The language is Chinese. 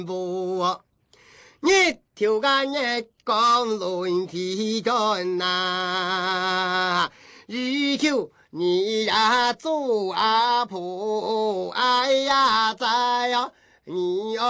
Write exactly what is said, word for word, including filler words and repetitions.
步。日头个日光轮天干呐，日头你呀做阿婆，哎呀在呀你。